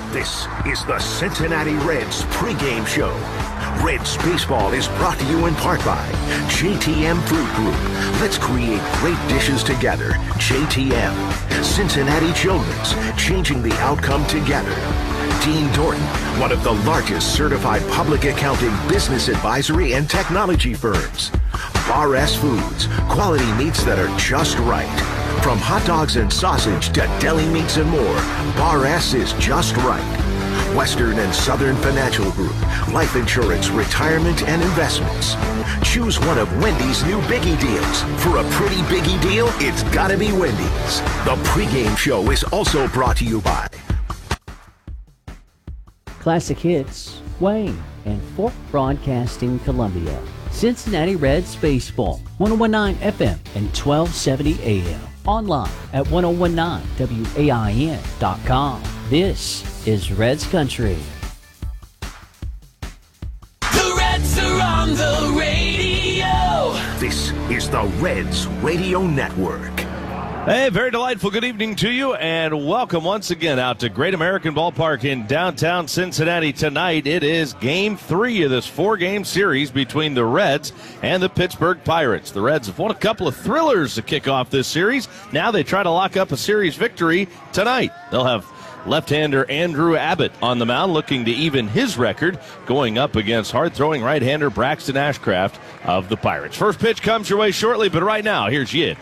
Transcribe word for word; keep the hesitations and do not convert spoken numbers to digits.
This is the Cincinnati Reds pregame show. Reds baseball is brought to you in part by J T M Food Group. Let's create great dishes together. J T M. Cincinnati Children's, changing the outcome together. Dean Dorton, one of the largest certified public accounting, business advisory, and technology firms. Bar S Foods, quality meats that are just right. From hot dogs and sausage to deli meats and more, Bar S is just right. Western and Southern Financial Group, life insurance, retirement, and investments. Choose one of Wendy's new Biggie deals. For a pretty Biggie deal, it's gotta be Wendy's. The pregame show is also brought to you by Classic Hits, Wayne, and Fort Broadcasting Columbia. Cincinnati Reds Baseball, ten nineteen F M and twelve seventy A M. Online at ten nineteen W A I N dot com. This is Reds Country. The Reds are on the radio. This is the Reds Radio Network. Hey, very delightful good evening to you, and welcome once again out to Great American Ballpark in downtown Cincinnati tonight. It is game three of this four-game series between the Reds and the Pittsburgh Pirates. The Reds have won a couple of thrillers to kick off this series. Now they try to lock up a series victory tonight. They'll have left-hander Andrew Abbott on the mound, looking to even his record, going up against hard-throwing right-hander Braxton Ashcraft of the Pirates. First pitch comes your way shortly, but right now, here's Yid.